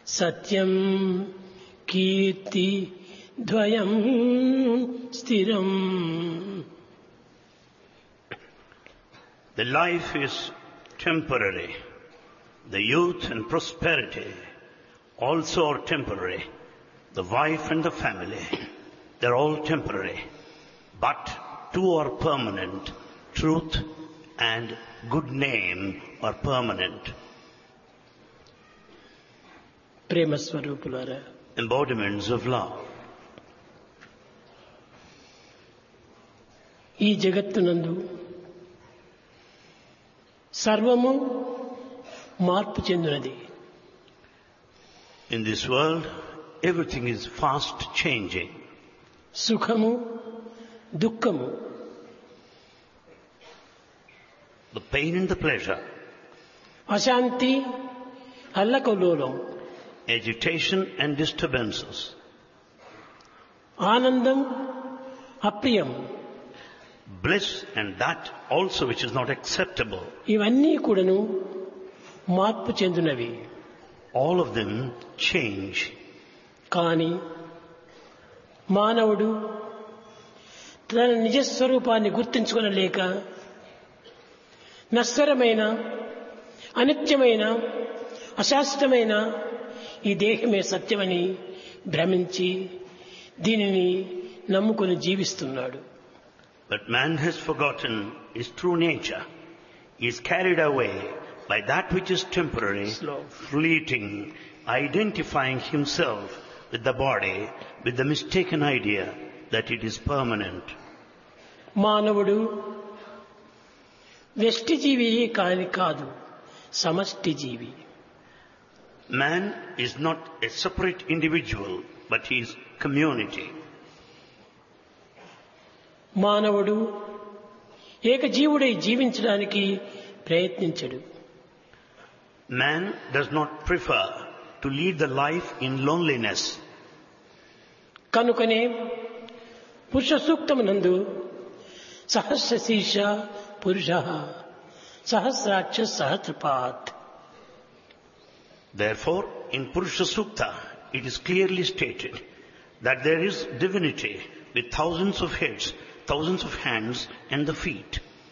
సత్యం కీర్తి ద్వయం స్థిరం. The life is temporary. The youth and prosperity also are temporary. The wife and the family, they're all temporary. But two are permanent. Truth and good name are permanent. ప్రేమ స్వరూపులారా, Embodiments of love. ఈ జగత్తునందు సర్వము మార్పు చెందినది. In this world, everything is fast changing. సుఖము దుఃఖము, The pain and the pleasure, అశాంతి అల్లకల్లోలం, agitation and disturbances, ఆనందం అప్రియం, bliss and that also which is not acceptable. ఇవన్నీ కూడాను మార్పు చెందినవి. All of them change. కానీ మానవుడు తన నిజస్వరూపాన్ని గుర్తించుకొనలేక నశ్వరమైన, అనిత్యమైన, అశాశ్వతమైన ఈ దేహమే సత్యమని భ్రమించి దీనిని నమ్ముకొని జీవిస్తున్నాడు. But man has forgotten his true nature. He is carried away by that which is temporary, Slow. fleeting, identifying himself with the body, with the mistaken idea that it is permanent. మానవుడు వ్యష్టి జీవి కాదు, సమష్టి జీవి. Man is not a separate individual, but he is community. మానవుడు ఏకజీవుడై జీవించడానికి ప్రయత్నించడు. Man does not prefer to lead the life in loneliness. కనుకనే పురుష సూక్తమునందు సహస్ర శీర్ష పురుష సహస్రాక్ష సహస్రపాత్. Therefore, in Purusha Sukta, it is clearly stated that there is divinity with thousands of heads, thousands of hands and the feet.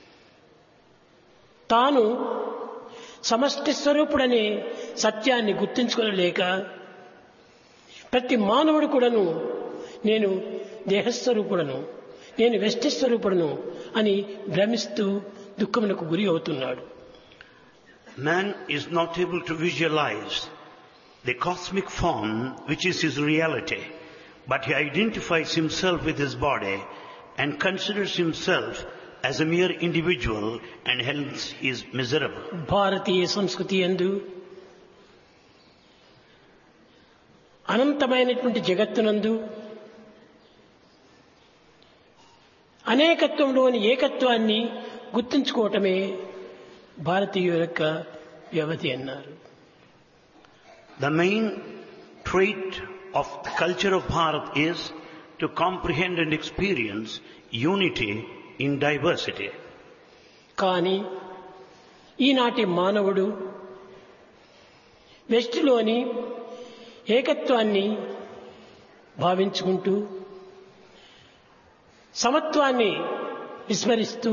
తాను సమష్టి స్వరూపుడనే సత్యాన్ని గుర్తించుకోలేక ప్రతి మానవుడు కూడాను నేను దేహస్వరూపుడను, నేను వ్యష్టి స్వరూపుడను అని భ్రమిస్తూ దుఃఖమునకు గురి అవుతున్నాడు. Man is not able to visualize the cosmic form which is his reality, but he identifies himself with his body and considers himself as a mere individual and hence he is miserable. భారతీయ సంస్కృతి యందు అనంతమైనటువంటి జగత్తునందు అనేకత్వంలోని ఏకత్వాన్ని గుర్తించుకోవటమే భారతీయుల యొక్క వ్యవధి అన్నారు. The main trait of the culture of Bharat is to comprehend and experience unity in diversity. కానీ ఈనాటి మానవుడు వెస్టిలోని ఏకత్వాన్ని భావించుకుంటూ సమత్వాన్ని విస్మరిస్తూ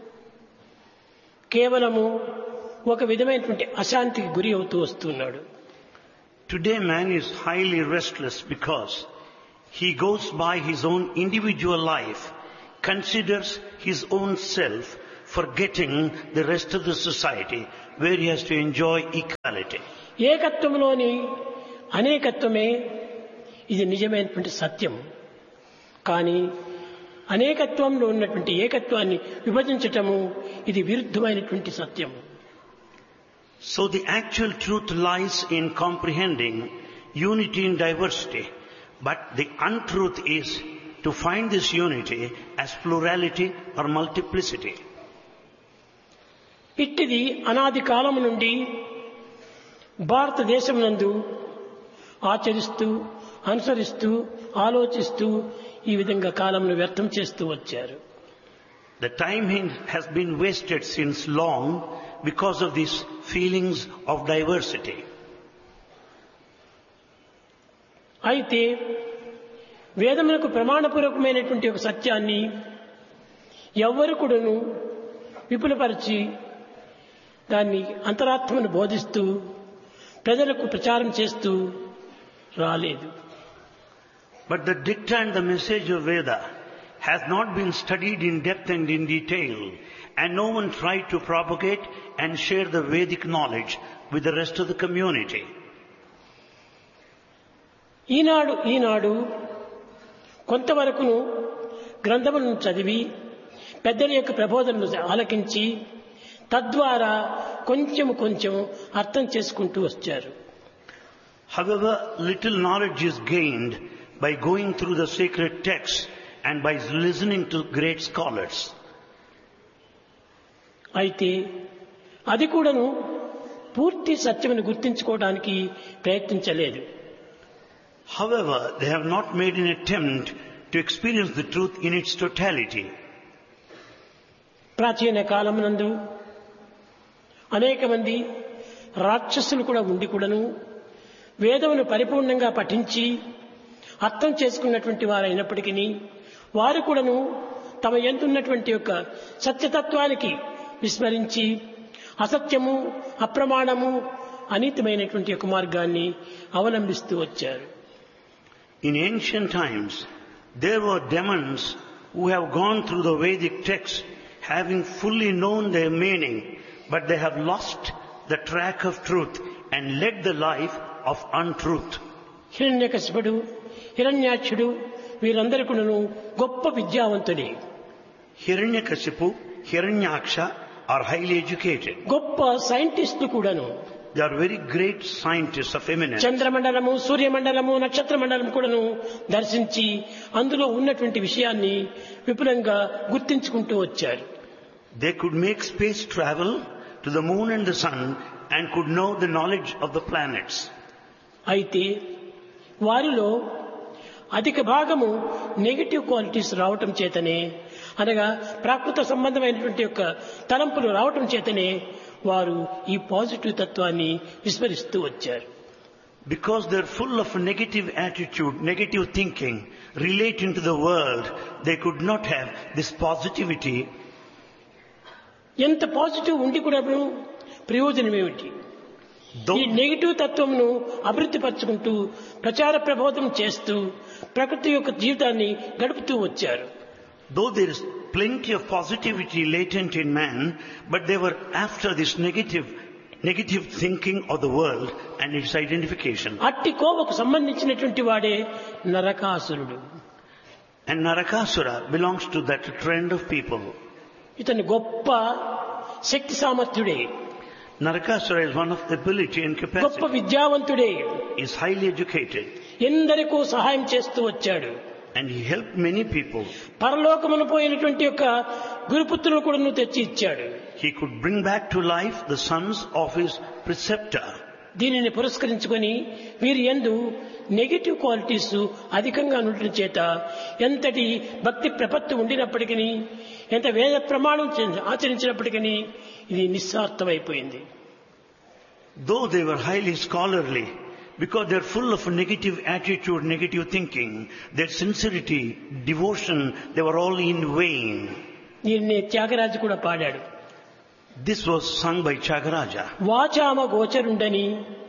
కేవలము ఒక విధమైనటువంటి అశాంతికి గురి అవుతూ వస్తున్నాడు. Today man is highly restless because he goes by his own individual life, considers his own self, forgetting the rest of the society where he has to enjoy equality. ఏకత్వంలోని అనేకత్వమే ఇది నిజమైనటువంటి సత్యం. కానీ అనేకత్వంలో ఉన్నటువంటి ఏకత్వాన్ని విభజించటము ఇది విరుద్ధమైనటువంటి సత్యం. So the actual truth lies in comprehending unity in diversity, but the untruth is to find this unity as plurality or multiplicity. ఇట్టిది అనాది కాలము నుండి భారతదేశం నందు ఆచరిస్తూ, అనుసరిస్తూ, ఆలోచిస్తూ ఈ విధంగా కాలంను వ్యర్థం చేస్తూ వచ్చారు. The time has been wasted since long because of these feelings of diversity. అయితే వేదములకు ప్రమాణపూర్వకమైనటువంటి ఒక సత్యాన్ని ఎవ్వరు కూడాను విపులపరిచి దాన్ని అంతరాత్మను బోధిస్తూ ప్రజలకు ప్రచారం చేస్తూ రాలేదు. But the dicta and the message of Veda has not been studied in depth and in detail, and no one tried to propagate and share the Vedic knowledge with the rest of the community. ఈనాడు కొంతవరకును గ్రంథములను చదివి పెద్దల యొక్క ప్రబోధనలు ఆలకించి తద్వారా కొంచెం అర్థం చేసుకుంటూ వచ్చారు. However, little knowledge is gained by going through the sacred texts and by listening to great scholars. అయితే అది కూడాను పూర్తి సత్యమును గుర్తించుకోవడానికి ప్రయత్నించలేదు. However, they have not made an attempt to experience the truth in its totality. ప్రాచీన కాలమునందు అనేక మంది రాక్షసులు కూడా ఉండి కూడాను వేదమును పరిపూర్ణంగా పఠించి అర్థం చేసుకున్నటువంటి వారైనప్పటికీ వారు కూడాను తమ యందున్నటువంటి యొక్క సత్యతత్వానికి విస్మరించి అసత్యము, అప్రమాణము, అనీతమైనటువంటి యొక్క మార్గాన్ని అవలంబిస్తూ వచ్చారు. In ancient times, there were demons who have gone through the Vedic texts having fully known their meaning, but they have lost the track of truth and led the life of untruth. హిరణ్యకశిపుడు, హిరణ్యాక్షుడు వీరందరూ కూడాను గొప్ప విద్యావంతులే. Hiranyakasipu, Hiranyaksha are highly educated. గొప్ప సైంటిస్టులు కూడాను. They are very great scientists of eminence. చంద్రమండలము, సూర్యమండలము, నక్షత్ర మండలం కూడాను దర్శించి అందులో ఉన్నటువంటి విషయాన్ని విపులంగా గుర్తించుకుంటూ వచ్చారు. They could make space travel to the moon and the sun and could know the knowledge of the planets. అయితే వారిలో అధిక భాగము నెగటివ్ క్వాలిటీస్ రావటం చేతనే, అనగా ప్రాకృత సంబంధమైనటువంటి యొక్క తలంపులు రావటం చేతనే వారు ఈ పాజిటివ్ తత్వాన్ని విస్మరిస్తూ వచ్చారు. Because they're full of negative attitude, negative thinking relating to the world, they could not have this positivity. ఎంత పాజిటివ్ ఉండి కూడా ప్రయోజనం ఏమిటి? ఈ నెగిటివ్ తత్వమును అభివృద్ధి పరుచుకుంటూ ప్రచార ప్రబోధం చేస్తూ ప్రకృతి యొక్క జీవితాన్ని గడుపుతూ వచ్చారు. Though there is plenty of positivity latent in man, but they were after this negative thinking of the world and its identification. అట్టి కోవకు సంబంధించినటువంటి వాడే నరకాసురుడు. And Narakasura belongs to that trend of people. ఇతను గొప్ప శక్తి సామర్థ్యుడే, Narakasura is one of the ability and గొప్ప capacity. విద్యావంతుడే, Is highly educated ఎందరికో సహాయం చేస్తూ వచ్చాడు. and he helped many people. పరలోకమును పోయినటువంటి యొక్క గురుపుత్రులు కూడా తెచ్చి ఇచ్చాడు. He could bring back to life the sons of his preceptor. దీనిని పురస్కరించుకొని వీరి యందు నెగటివ్ క్వాలిటీస్ అధికంగా ఉండటం చేత ఎంతటి భక్తి ప్రపత్తి ఉండినప్పటికీ, ఎంత వేద ప్రమాణం ఆచరించినప్పటికీ ఇది నిస్సార్థమైపోయింది. Though they were highly scholarly, because they're full of negative attitude, negative thinking, their sincerity, devotion, they were all in vain. దీన్ని త్యాగరాజు కూడా పాడాడు. This was sung by Tyagaraja. వాచామ గోచరుండని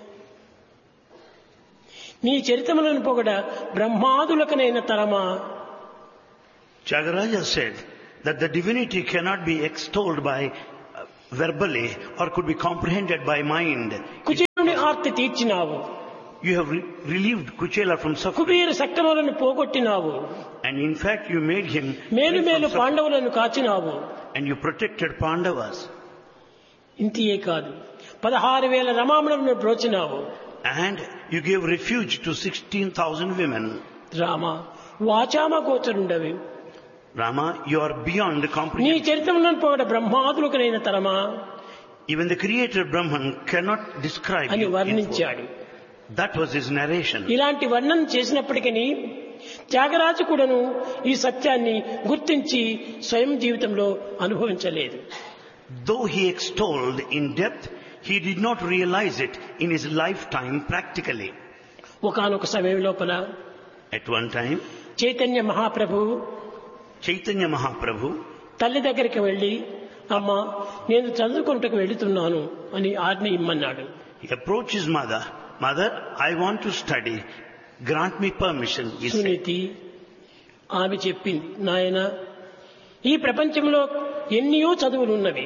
నీ చరితములను పొగడ బ్రహ్మాదులకనైన తరమా. Tyagaraja said that the divinity cannot be extolled by verbally or could be comprehended by mind. కుచేలుని Aarti తీర్చినావు, You have relieved Kuchela from suffering. Kubera సక్రములను పోగొట్టినావు, And in fact you made him మేలు free మేలు from suffering. పాండవులను కాచినావు. And you protected Pandavas. ఇంతియే కాదు, 16,000 రమామణులను బ్రోచినావు. And you gave refuge to 16,000 women. Rama వాచామ గోచరుండవి, Rama, you are beyond the నీ comprehension. చరితములను పొగడ బ్రహ్మాదులకనైన తరమా Even the creator Brahman cannot describe అని you in full. వర్ణించాడు. That was his narration. ఇలాంటి వర్ణన చేసినప్పటికీ త్యాగరాజు కూడాను ఈ సత్యాన్ని గుర్తించి స్వయం జీవితంలో అనుభవించలేదు. Though he extolled in depth, he did not realize it in his lifetime practically. ఒకానొక సమయం లోపల At one time, Chaitanya Mahaprabhu Chaitanya Mahaprabhu తల్లి దగ్గరికి వెళ్లి, అమ్మ నేను చదువుకుంటకు వెళుతున్నాను అని ఆజ్ఞ ఇమ్మన్నాడు. he approached his mother. Mother, I want to study. Grant me permission. He said. Suniti ఆమె చెప్పింది, నాయన ఈ ప్రపంచంలో ఎన్నో చదువులు ఉన్నవి.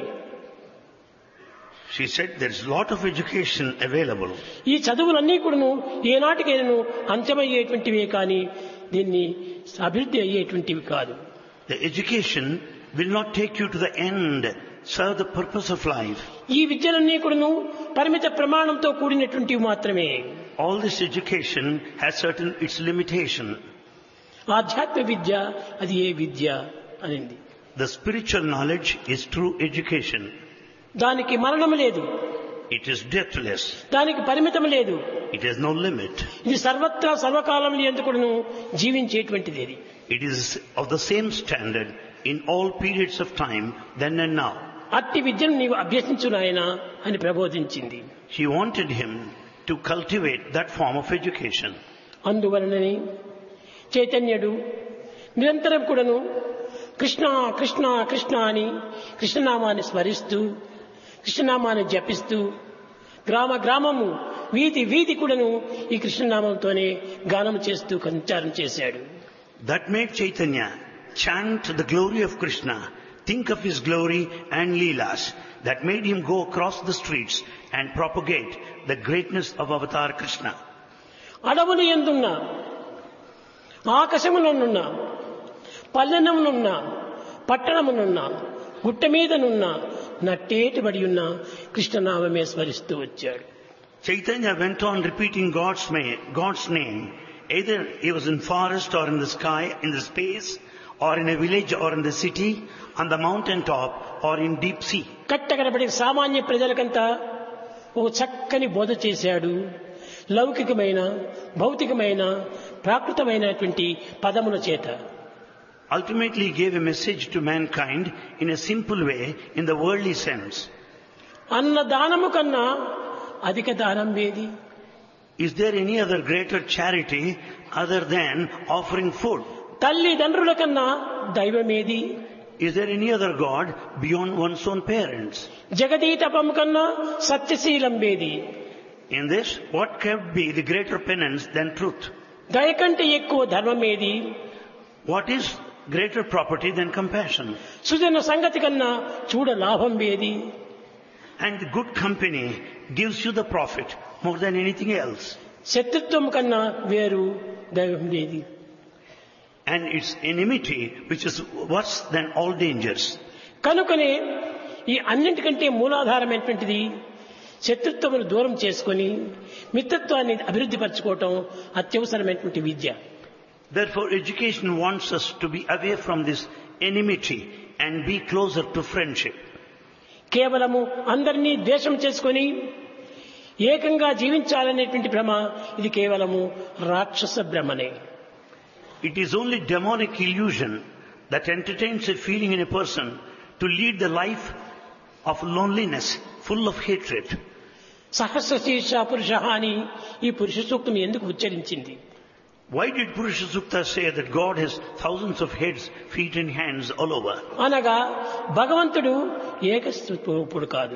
She said there's a lot of education available. ఈ చదువులన్నీ కూడాను ఏనాటికైనా అంతమయ్యేటువంటివే కానీ దీన్ని అభివృద్ధి అయ్యేటువంటివి కాదు. The education will not take you to the end, serve the purpose of life. ఈ విద్యలన్నీ కూడాను పరిమిత ప్రమాణంతో కూడినటువంటివి మాత్రమే. All this education has certain its limitation. ఆధ్యాత్మ విద్య అది ఏ విద్య అనింది. The spiritual knowledge is true education. దానికి మరణం లేదు, It is deathless. దానికి పరిమితం లేదు. It has no limit. ఇది సర్వత్రా సర్వకాలంలో ఎందుకును జీవించేటువంటిది. ఇది It is of the same standard in all periods of time, then and now. అట్టి విద్యను నీవు అభ్యసించు నాయనా అని ప్రబోధించింది. She wanted him to cultivate that form of education. అందువలనని చైతన్యుడు నిరంతరం కూడాను కృష్ణ కృష్ణ కృష్ణ అని కృష్ణనామాన్ని స్మరిస్తూ కృష్ణనామాన్ని జపిస్తూ గ్రామ గ్రామము వీధి వీధి కూడాను ఈ కృష్ణనామంతోనే గానం చేస్తూ సంచారం చేశాడు. That made Chaitanya chant the glory of Krishna, think of his glory and leelas. That made him go across the streets and propagate the greatness of Avatar Krishna. అడవులు ఎందున్న ఆకాశములనున్న పల్లెనమునున్న పట్టణమునున్న గుట్ట మీదనున్న నట్టేటబడి ఉన్న కృష్ణనామమే స్మరిస్తూ వచ్చాడు. Chaitanya went on repeating God's name. Either he was in forest or in the sky, in the space, or in a village or in the city, on the mountain top or in deep sea. కట్టకడబడి సామాన్య ప్రజలకంతా ఓ చక్కని బోధ చేశాడు. లౌకికమైన భౌతికమైన ప్రాకృతమైనటువంటి పదముల చేత Ultimately he gave a message to mankind in a simple way, in the worldly sense. అన్న దానము కన్నా అధిక దానం ఏది? Is there any other greater charity other than offering food? తల్లిదండ్రుల కన్నా దైవమేది? Is there any other God beyond one's own parents? జగదీతపము కన్నా సత్యశీలం ఏది? In this, what can be the greater penance than truth? దయ కంటే ఎక్కువ ధర్మం ఏది? What is greater property than compassion? సుజన సంగతి కన్నా చూడ లాభం ఏది? And good company gives you the profit more than anything else. శత్రుత్వం కన్నా వేరు దైవం ఏది? And it's enmity which is worse than all dangers. కనుకనే ఈ అన్నింటికంటే మూలాధారమైనటువంటిది శత్రుత్వమును దూరం చేసుకొని మిత్రత్వాన్ని అభివృద్ధి పరచుకోవటం అత్యవసరమైనటువంటి విద్య. Therefore, education wants us to be away from this enmity and be closer to friendship. కేవలము అందరినీ ద్వేషం చేసుకొని ఏకంగా జీవించాలనేటువంటి భ్రమ ఇది కేవలము రాక్షస భ్రమనే. It is only demonic illusion that entertains a feeling in a person to lead the life of loneliness, full of hatred. సహస్ర శీర్ష పురుష అని ఈ పురుష సూక్తం ఎందుకు ఉచ్చరించింది? Why did Purusha Sukta say that God has thousands of heads, feet and hands all over? అనగా భగవంతుడు ఏకస్వరూపుడు కాదు,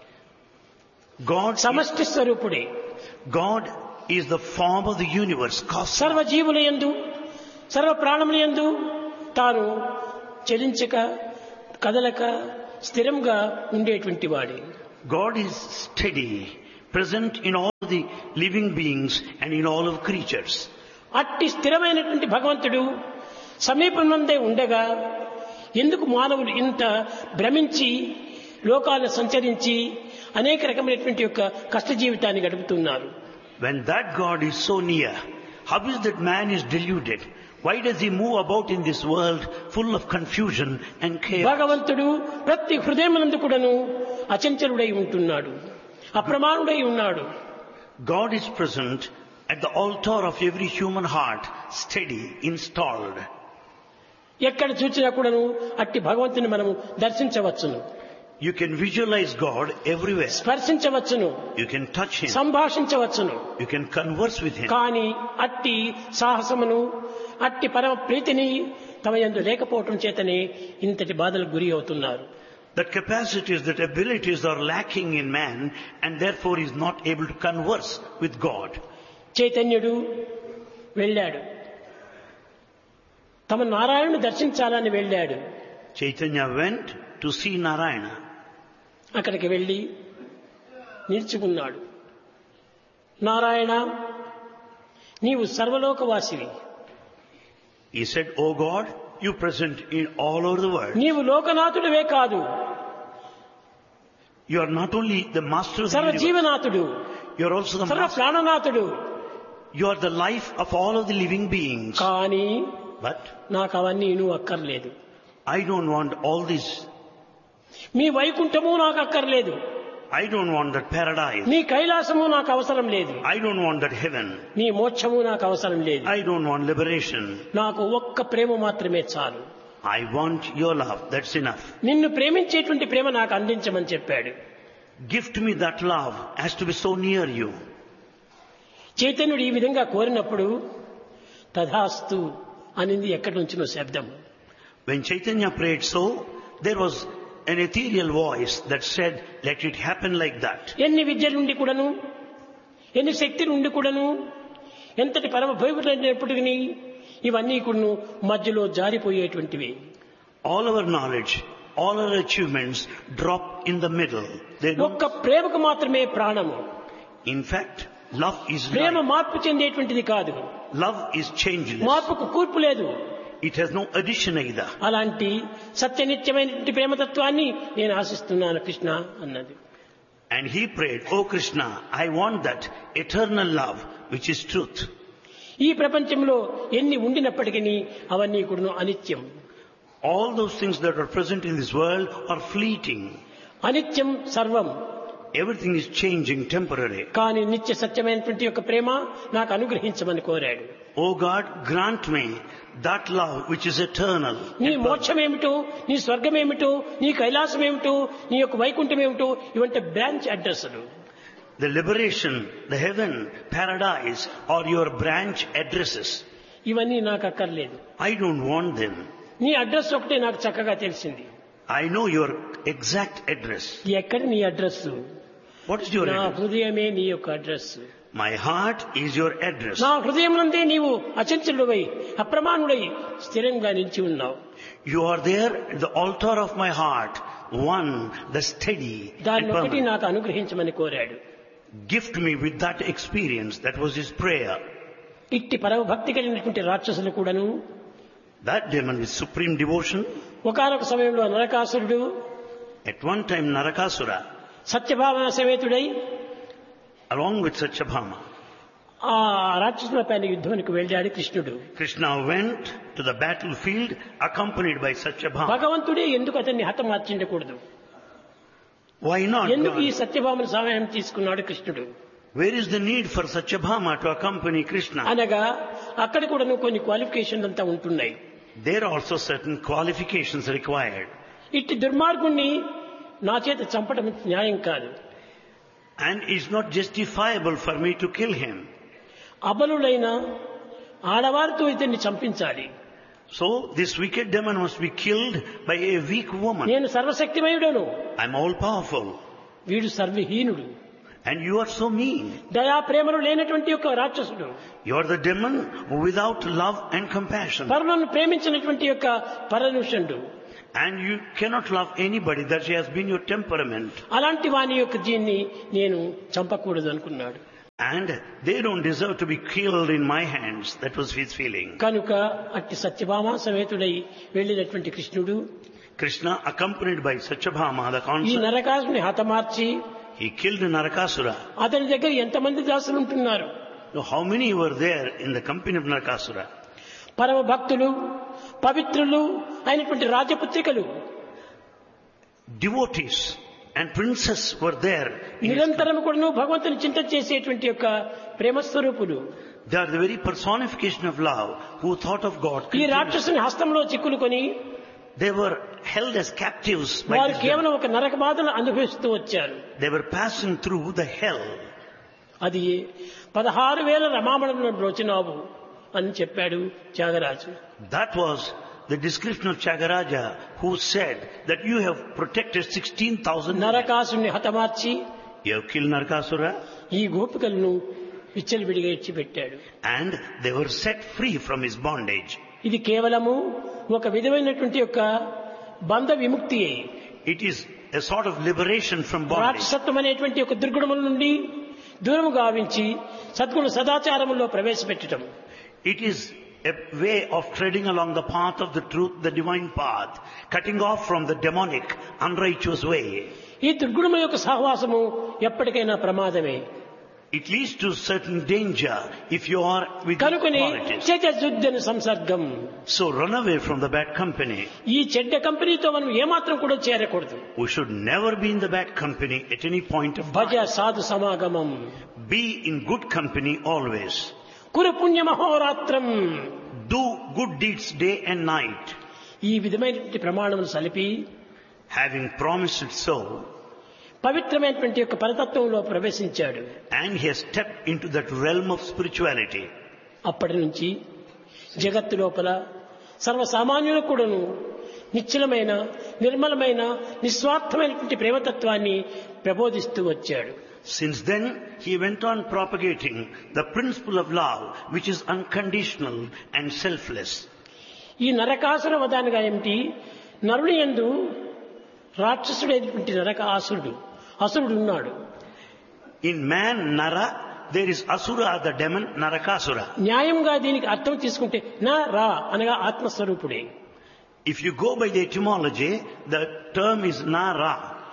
సమష్టి స్వరూపుడే. God is the form of the universe, cosmos. సర్వజీవుల యందు సర్వ ప్రాణముల యందు తాను చలించక కదలక స్థిరంగా ఉండేటువంటి వాడే. God is steady, present in all the living beings and in all of creatures. అట్టి స్థిరమైనటువంటి భగవంతుడు సమీపంలోనే ఉండగా ఎందుకు మానవులు ఇంత భ్రమించి లోకాలను సంచరించి అనేక రకమైనటువంటి యొక్క కష్ట జీవితాన్ని గడుపుతున్నారు? When that God is so near, how is that man is deluded? Why does he move about in this world full of confusion and chaos? భగవంతుడు ప్రతి హృదయమునందు కూడాను అచంచలుడై ఉంటున్నాడు, అప్రమాణుడై ఉన్నాడు. God is present at the altar of every human heart, steady, installed. ఎక్కడ చూచినా కూడాను అట్టి భగవంతుని మనము దర్శించవచ్చును. You can visualize God everywhere. స్పర్శించవచ్చును, You can touch Him. సంభాషించవచ్చును. You can converse with Him. కానీ అట్టి సాహసమును, అట్టి పరమ ప్రీతిని తమ యందు లేకపోవటం చేతనే ఇంతటి బాధలకు గురి అవుతున్నారు. That capacities, that abilities are lacking in man, and therefore he is not able to converse with God. చైతన్యుడు వెళ్ళాడు, తమ నారాయణుని దర్శించాలని వెళ్ళాడు. Chaitanya went to see Narayana. అక్కడికి వెళ్ళి నిల్చుకున్నాడు. నారాయణ, నీవు సర్వలోకవాసివి. He said, "O God, you present in all over the world. నీవు లోకనాథుడివే కాదు, You are not only the master of the universe, సర్వజీవనాథుడు, you are also the సర్వ master. ప్రాణనాథుడు. You are the life of all of the living beings. కానీ But నాకు అవన్నీ నువ్వు అక్కర్లేదు. I don't want all this. మీ వైకుంఠము నాకు అక్కర్లేదు, I don't want that paradise. నీ కైలాసము నాకు అవసరం లేదు, I don't want that heaven. నీ మోక్షము నాకు అవసరం లేదు. I don't want liberation. నాకు ఒక్క ప్రేమ మాత్రమే చాలు. I want your love. That's enough. నిన్ను ప్రేమించేటువంటి ప్రేమ నాకు అందించమని చెప్పాడు. Gift me that love has to be so near you." చైతన్యుడు ఈ విధంగా కోరినప్పుడు తథాస్తు అనింది ఎక్కడి నుంచినో శబ్దం. When Chaitanya prayed so, there was an ethereal voice that said, "Let it happen like that." ఎన్ని విద్యల నుండి కూడాను, ఎన్ని శక్తి నుండి కూడాను, ఎంతటి పరమ భయపడినప్పటికీ ఇవన్నీ కూడాను మధ్యలో జారిపోయేటువంటివి. All our knowledge, all our achievements drop in the middle. They ఒక్క don't. ప్రేమకు మాత్రమే ప్రాణము. In fact, love is Prema life. మార్పు చెందేటువంటిది కాదు, Love is changeless. మార్పుకు కూర్పు లేదు. It has no addition either. అలాంటి సత్యనిత్యమైనటువంటి ప్రేమతత్వాన్ని నేను ఆశిస్తున్నాను కృష్ణ అన్నది. And he prayed, "Oh Krishna, I want that eternal love which is truth." ఈ ప్రపంచంలో ఎన్ని ఉండినప్పటికీ అవన్నీ కూడా అనిత్యం. All those things that are present in this world are fleeting. అనిత్యం సర్వం. Everything is changing, temporary. కానీ నిత్య సత్యమైనటువంటి యొక్క ప్రేమ నాకు అనుగ్రహించమని కోరాడు. Oh God, grant me that love which is eternal. నీ మోక్షం ఏమిటో, నీ స్వర్గం ఏమిటో, నీ కైలాసం ఏమిటో, నీ యొక్క వైకుంఠం ఏమిటో ఇవంటే బ్రాంచ్ అడ్రస్లు. The liberation, the heaven, paradise are your branch addresses. ఇవన్నీ నాకు అక్కర్లేదు. I don't want them. నీ అడ్రస్ ఒకటే నాకు చక్కగా తెలిసింది. I know your exact address. ఎక్కడ నీ అడ్రస్? What is your నా address? హృదయమే నీ యొక్క address. My heart is your address. నా హృదయం నందే నీవు అచంచలుడై అప్రమాణుడై స్థిరంగా నిలిచి ఉన్నావు. You are there at the altar of my heart, one, the steady and దాన్ని ఒకటి permanent. నాకు అనుగ్రహించమని కోరాడు. Gift me with that experience. That was his prayer. ఇట్టి పరమ భక్తి కలిగినటువంటి రాక్షసులు కూడాను That demon with supreme devotion, ఒకానొక సమయంలో నరకాసురుడు at one time Narakasura, Satyabhama సమేతుడై along with Satyabhama, ఆ రాక్షసుల పైన యుద్ధానికి వెళ్ళాడు కృష్ణుడు. Krishna went to the battlefield accompanied by Satyabhama. భగవంతుడే ఎందుకు అతన్ని హతమార్చిండకూడదు? Why not? ఎందుకు ఈ God? సత్యభామను సహాయం తీసుకున్నాడు కృష్ణుడు? Where is the need for Satyabhama to accompany Krishna? అనగా అక్కడ కూడా కొన్ని క్వాలిఫికేషన్లు అంతా ఉంటున్నాయి. There are also certain qualifications required. ఇట్టి దుర్మార్గుణ్ణి నా చేత చంపడం న్యాయం కాదు. And it's not justifiable for me to kill him. అబలులైన ఆడవారితో ఇతన్ని చంపించాలి. So this wicked demon must be killed by a weak woman. నేను సర్వశక్తిమయుడను, I'm all powerful. వీడు సర్వహీనుడు, And you are so mean. దయా ప్రేమలు లేనటువంటి ఒక రాక్షసుడు, You are the demon without love and compassion. పరులను ప్రేమించినటువంటి యొక్క పరనుషుడు. And you cannot love anybody. That has been your temperament. అలాంటి వాని యొక్క దీన్ని నేను చంపకూడదు అనుకున్నాడు. And they don't deserve to be killed in my hands. That was his feeling. కనుక అట్టి సత్యభామ సమేతుడై వెళ్ళినటువంటి కృష్ణుడు Krishna, accompanied by Satyabhama, the ఈ consort, నరకాసుని హతమార్చి he killed Narakasura. అతని దగ్గర ఎంతమంది దాసులు ఉంటున్నారు? Now, how many were there in the company of Narakasura? పరమ భక్తులు, పవిత్రులు అయినటువంటి రాజపుత్రికలు, Devotees and princes were there. నిరంతరం కూడా భగవంతుని చింత చేసేటువంటి యొక్క ప్రేమస్వరూపులు. They are the very personification of love who thought of God. ఈ రాక్షసుని హస్తంలో చిక్కులుకొని They were held as captives by వారు this కేవలం ఒక నరక బాధను అనుభవిస్తూ వచ్చారు. They were passing through the hell. అది 16,000 రమామణులను బ్రోచినావు అని చెప్పాడు Tyagaraju. That was the description of Tyagaraja, who said that you have protected 16,000. నరకాసుని హతమార్చి You have killed Narakasura, ఈ గోపికలను విచ్చలవిడిగా ఇచ్చిపెట్టాడు. and they were set free from his bondage. ఇది కేవలము ఒక విధమైనటువంటి యొక్క బంధ విముక్తి. It is a sort of liberation from bondage. రాక్షసత్వం అనేటువంటి ఒక దుర్గుణముల నుండి దూరము గావించి సద్గుణ సదాచారములో ప్రవేశపెట్టడం. It is a way of treading along the path of the truth, the divine path, cutting off from the demonic, unrighteous way. ఈ దుర్గుణముల యొక్క సహవాసము ఎప్పటికైనా ప్రమాదమే. It leads to certain danger if you are with కనుకొని qualities. చెడ్డ సంసర్గం. So run away from the bad company. ఈ చెడ్డ కంపెనీతో మనం ఏమాత్రం కూడా చేరకూడదు. We should never be in the bad company at any point of Bhaja time. సాధు సమాగమం. Be in good company always. కురు పుణ్య మహోరాత్రం. Do good deeds day and night. ఈ విధమైనటువంటి ప్రమాణములు సలిపి Having promised it so, పవిత్రమైనటువంటి యొక్క పరతత్వంలో ప్రవేశించాడు. and he has stepped into that realm of spirituality. అప్పటి నుంచి జగత్తు లోపల సర్వసామాన్యులకు కూడాను నిశ్చలమైన నిర్మలమైన నిస్వార్థమైనటువంటి ప్రేమతత్వాన్ని ప్రబోధిస్తూ వచ్చాడు. Since then, he went on propagating the principle of love, which is unconditional and selfless. ఈ నరకాసుర వదానగా ఏమిటి? నరుని యందు రాక్షసుడైనటువంటి నరకాసురుడు అసురుడు ఉన్నాడు. In man, Nara, there is Asura, the demon, Narakasura. న్యాయంగా దీనికి అర్థం తీసుకుంటే నా రా అనగా ఆత్మస్వరూపుడే. If you go by the etymology, the term is Nara.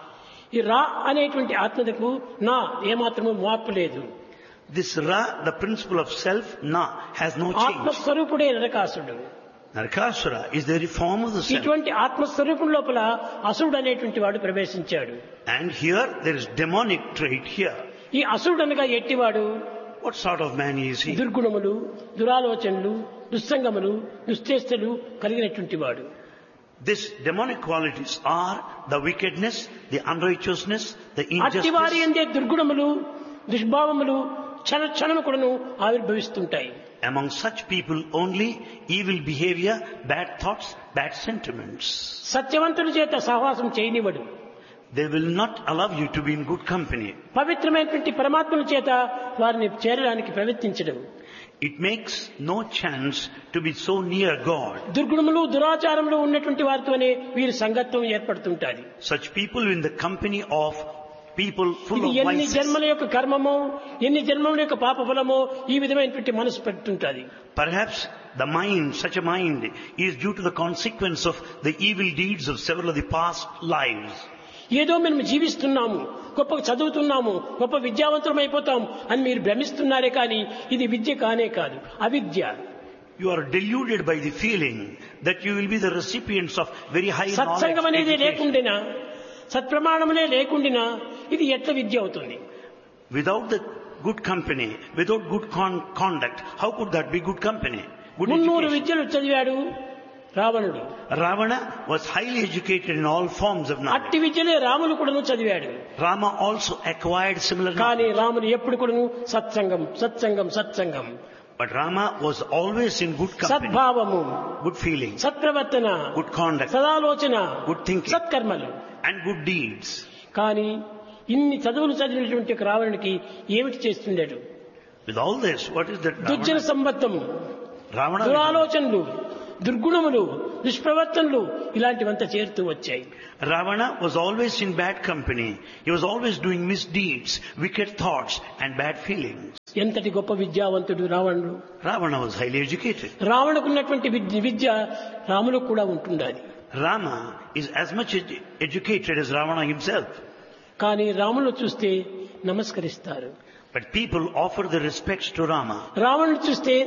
ఈ రా అనేటువంటి ఆత్మకు నా ఏమాత్రము మార్పు లేదు. This Ra, the principle of self, Na, has no change. ఆత్మస్వరూపుడే నరకాసురుడు. Narakasura is the reform of the self. ఇటువంటి ఆత్మస్వరూపం లోపల అసురుడు అనేటువంటి వాడు ప్రవేశించాడు. And here, there is demonic trait here. ఈ అసురుడు అనగా ఎట్టివాడు? What sort of man is he? దుర్గుణములు, దురాలోచనలు, దుస్సంగములు, దుశ్చేష్టలు కలిగినటువంటి వాడు. These demonic qualities are the wickedness, the unrighteousness, the అట్టివారి injustice. అందే దుర్గుణములు, దుష్భావములు క్షణక్షణము కూడాను ఆవిర్భవిస్తుంటాయి. Among such people only evil behavior, bad thoughts, bad sentiments. సత్యవంతుల చేత సహవాసం చేయనివ్వడు. They will not allow you to be in good company. పవిత్రమైనటువంటి పరమాత్మల చేత వారిని చేరడానికి ప్రయత్నించడం. It makes no chance to be so near God. దుర్గుణములు దురాచారములు ఉన్నటువంటి వారితోనే వీరి సంగత్వం ఏర్పడుతుంటాది. Such people in the company of people full ఇది of ఎన్ని vices. జన్మల యొక్క కర్మమో, ఎన్ని జన్మల యొక్క పాప ఫలమో ఈ విధమైనటువంటి మనసు పెడుతుంటాది. Perhaps the mind, such a mind, is due to the consequence of the evil deeds of several of the past lives. ఏదో మేము జీవిస్తున్నాము, గొప్ప చదువుతున్నాము, గొప్ప విద్యావంతులం అయిపోతాం అని మీరు భ్రమిస్తున్నారే కానీ ఇది విద్య కానే కాదు, అవిద్య. You are deluded by the feeling that you will be the recipients of very high సత్సంగం knowledge అనేది education. లేకుండినా, సత్ప్రమాణములే లేకుండినా ఇది ఎట్ల విద్య అవుతుంది? Without the good company, without good conduct, how could that be good company? Good 300 education. విద్యలు చదివాడు రావణుడు. Ravana was highly educated in all forms of knowledge. అట్టి విద్యలే రాములు కూడాను చదివాడు. Rama also acquired similar కానీ knowledge. రాముడు ఎప్పుడు కూడాను సత్సంగం సత్సంగం సత్సంగం, But Rama was always in good company, సద్భావము, good feelings, సత్ప్రవర్తన, good conduct, సదాలోచన, good thinking, సత్కర్మలు. and good deeds. కానీ ఇన్ని చదువులు చదివినటువంటి ఒక రావణుడికి ఏమిటి చేస్తుండేడు? With all this, what is that దుర్జన Ravana? సంబద్ధం, Ravana దురాలోచనలు, దుర్గుణములు, దుష్ప్రవర్తనలు ఇలాంటివంతా చేరుతూ వచ్చాయి. Ravana was always in bad company. He was always doing misdeeds, wicked thoughts, and bad feelings. ఎంతటి గొప్ప విద్యావంతుడు రావణుడు! Ravana was highly educated. రావణుకున్నటువంటి విద్య రాములకు కూడా ఉంటుండాలి. Rama is as much educated as Ravana himself. కానీ రామును చూస్తే నమస్కరిస్తారు, But people offer the respects to Rama. రావణుని చూస్తే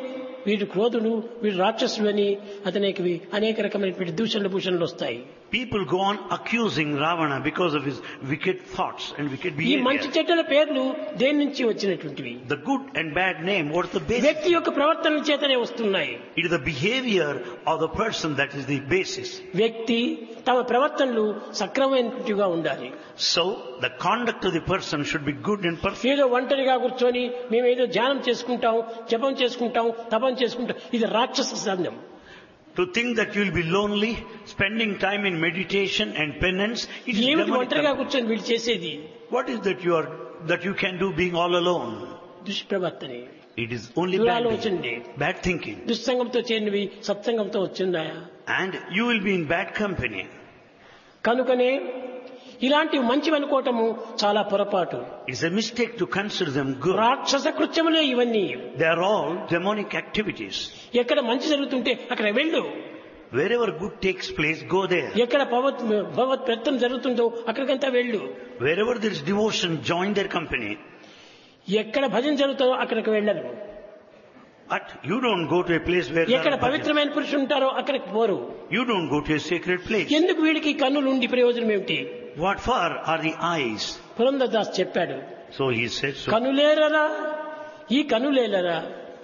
వీడు క్రోధుడు, వీడు రాక్షసుడు అని అతనికి అనేక రకమైనటువంటి దూషణలు భూషణలు వస్తాయి. People go on accusing Ravana because of his wicked thoughts and wicked ఈ మంచి behavior. చెడ్డల పేర్లు దేని నుంచి వచ్చినటువంటివి? The good and bad name, what's the basis? వ్యక్తి యొక్క ప్రవర్తన చేతనే వస్తున్నాయి. It is the behavior of the person that is the basis. వ్యక్తి తమ ప్రవర్తనలు సక్రమైనట్టుగా ఉండాలి. So, the conduct of the person should be good and perfect. ఏదో ఒంటరిగా కూర్చొని మేమేదో ధ్యానం చేసుకుంటాం, జపం చేసుకుంటాం, తపం చేసుకుంటాం, ఇది రాక్షస సందం. To think that you will be lonely, spending time in meditation and penance, it is ఏమిటి demonic. ఒంటరిగా కూర్చొని వీళ్ళు చేసేది? What is that you can do being all alone? దుష్ప్రవర్తనే, It is only bad, దురాలోచనలే, bad thinking. దుస్సంగంతో చేరినవి సత్సంగంతో వచ్చిందాయా? And you will be in bad company. కనుకనే ఇలాంటివి మంచివి అనుకోవటము చాలా పొరపాటు. It's a mistake to consider them good. రాక్షస కృత్యములే ఇవన్నీ. They are all demonic activities. ఎక్కడ మంచి జరుగుతుంటే అక్కడ వెళ్ళు. Wherever good takes place, go there. ఎక్కడ భగవత్ ప్రయత్నం జరుగుతుందో అక్కడికంతా వెళ్ళు. Wherever there is devotion, join their company. ఎక్కడ భజన జరుగుతుందో అక్కడికి వెళ్ళరు. But you don't go to a place where there ఎక్కడ are bhajans. పవిత్రమైన పురుషులు ఉంటారో అక్కడికి పోరు. You don't go to a sacred place. ఎందుకు వీడికి కన్నులు ఉండి ప్రయోజనం ఏమిటి? What for are the eyes? Purandara Das చెప్పాడు, So he said so. కనులేరరా ఈ కనులేలరా,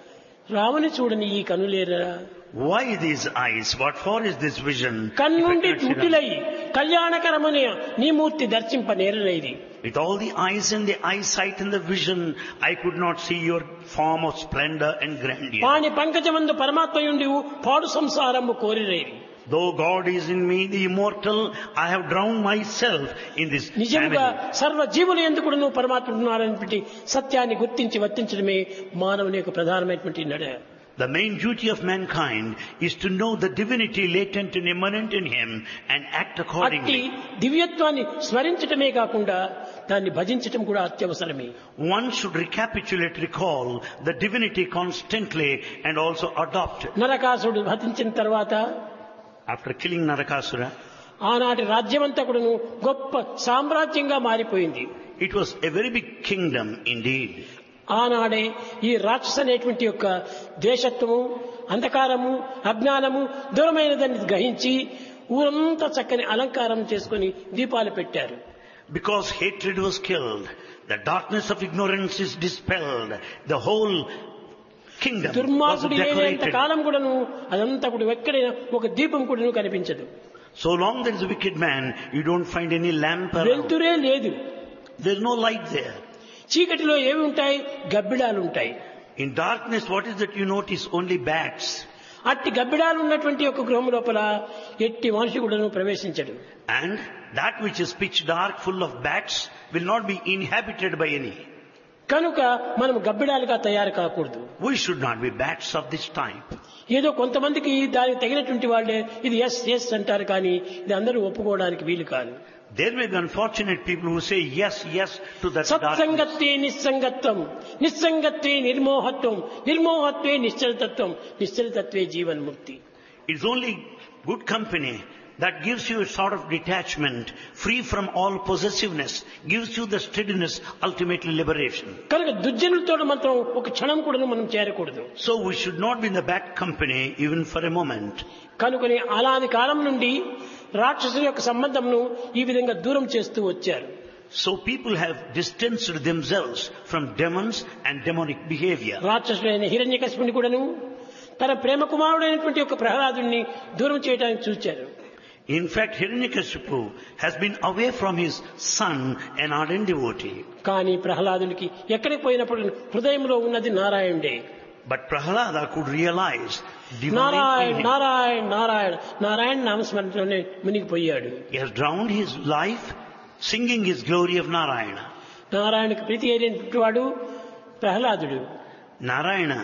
రాముని చూడని ఈ కనులేరరా. Why these eyes? What for is this vision? కన్నుండి If I cannot see ముట్టిలై కళ్యాణకరమునే నీ మూర్తి దర్శింప నేరలేది. with all the eyes and the eyesight and the vision, I could not see your form of splendor and grandeur. పాని పంకజమందు పరమాత్మయుండి పాడు సంసారము కోరిరేది. Though God is in me, the immortal, I have drowned myself in this నిజంగా family. సర్వ జీవులు ఎందుకు నువ్వు పరమాత్మ ఉన్నారనేటువంటి సత్యాన్ని గుర్తించి వర్తించడమే మానవుని యొక్క ప్రధానమైనటువంటి నడ. The main duty of mankind is to know the divinity latent and immanent in him and act అట్టి accordingly. దివ్యత్వాన్ని స్మరించటమే కాకుండా దాన్ని భజించటం కూడా అత్యవసరమే. One should recapitulate, recall the divinity constantly and also adopt. నరకాసుడు భజించిన తర్వాత After killing Narakasura, ఆనాటి రాజ్యమంతా కూడాను గొప్ప సామ్రాజ్యంగా మారిపోయింది. it was a very big kingdom indeed. ఆనాడే ఈ రాక్షస అనేటువంటి యొక్క ద్వేషత్వము, అంధకారము, అజ్ఞానము దూరమైనదాన్ని గ్రహించి ఊరంతా చక్కని అలంకారం చేసుకుని దీపాలు పెట్టారు. Because hatred was killed, the darkness of ignorance is dispelled, the whole kingdom was దుర్మార్గుడు లేనంత decorated. కాలం కూడాను అదంతా కూడా ఎక్కడైనా ఒక దీపం కూడాను కనిపించదు. So long there is a wicked man, you don't find any lamp around. వెలుతురే లేదు. There is no light there. చీకటిలో ఏమి ఉంటాయి? గబ్బిడాలు ఉంటాయి. In darkness, what is that you notice? Only bats. అట్టి గబ్బిడాలు ఉన్నటువంటి ఒక గృహం లోపల ఎట్టి మనిషి కూడాను ప్రవేశించడు. And that which is pitch dark, full of bats, will not be inhabited by any. కనుక మనం గబ్బిడాలుగా తయారు కాకూడదు. We should not be bats of this type. ఏదో కొంతమందికి దానికి తగినటువంటి వాళ్ళే ఇది ఎస్ ఎస్ అంటారు, కానీ ఇది అందరూ ఒప్పుకోవడానికి వీలు కాదు. There may be unfortunate people who say yes, yes to that darkness. సత్సంగత్వే నిస్సంగత్వం, నిస్సంగత్వే నిర్మోహత్వం, నిర్మోహత్వే నిశ్చలతత్వం, నిశ్చలతత్వే జీవన్ముక్తి. It's only good company that gives you a sort of detachment, free from all possessiveness, gives you the steadiness, ultimately liberation. కనుక దుర్జనులతో మాత్రం ఒక క్షణం కూడా మనం చేరకూడదు. So we should not be in the bad company even for a moment. కనుకనే అలాది కాలం నుండి రాక్షసుల యొక్క సంబంధంను ఈ విధంగా దూరం చేస్తూ వచ్చారు. So people have distanced themselves from demons and demonic behavior. రాక్షసుడైన హిరణ్యకశిపుని కూడాను తన ప్రేమ కుమారుడైనటువంటి ఒక ప్రహ్లాదుని దూరం చేయడానికి చూచారు. In fact, Hiranyakashipu has been away from his son, an ardent devotee. కానీ ప్రహ్లాదునికి ఎక్కడికి పోయినప్పుడు హృదయంలో ఉన్నది నారాయణుడే. But Prahlada could realize divine Narayana in him. Narayana Narayana Narayana నామస్మరణలోనే మునిగిపోయాడు. He has drowned his life singing his glory of Narayana. నారాయణకు ప్రీతి అయినటువంటి వాడు ప్రహ్లాదుడు. Narayana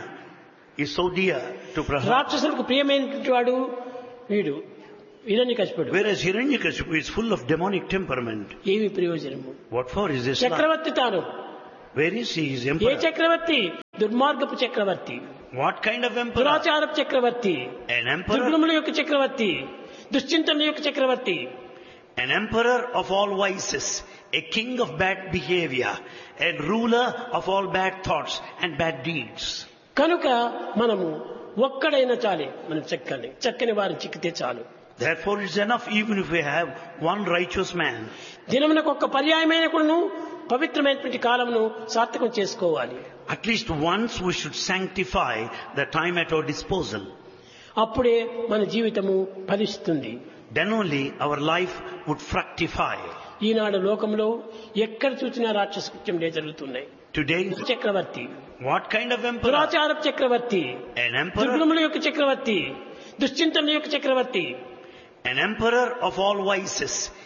is so dear to Prahlada. రాక్షసులకు ప్రియమైనటువంటి వాడు వీడు హిరణ్యకశిపుడు. Whereas Hiranyakashipu is full of demonic temperament. ఏమి ప్రయోజనము? What for is this life? చక్రవర్తి తాను. Where is he? His A emperor. చక్రవర్తి? దుర్మార్గపు చక్రవర్తి, What kind of emperor? దురాచారపు Chakravarthi, An emperor. దుర్గుణముల యొక్క చక్రవర్తి, దుశ్చింతనల యొక్క చక్రవర్తి. An emperor of all vices, a king of bad behavior, a ruler of all bad thoughts and bad deeds. కనుక మనము ఒక్కడైనా చాలే మనం చక్కని వారిని చిక్కితే చాలు. Therefore it's enough even if we have one righteous man. దినమునకు ఒక్క పర్యాయమైన కూడాను పవిత్రమైనటువంటి కాలమును సార్థకం చేసుకోవాలి. At least once we should sanctify the time at our disposal. అప్పుడే మన జీవితము ఫలిస్తుంది. Then only our life would fructify. ఈనాడు లోకంలో ఎక్కడ చూసినా రాక్షస కృత్యములే జరుగుతున్నాయి. Today, Chakravarthi, what kind of emperor? దురాచార Chakravarthi, An emperor? దుర్గుణముల యొక్క చక్రవర్తి, దుశ్చింతనల యొక్క చక్రవర్తి. An emperor of all vices.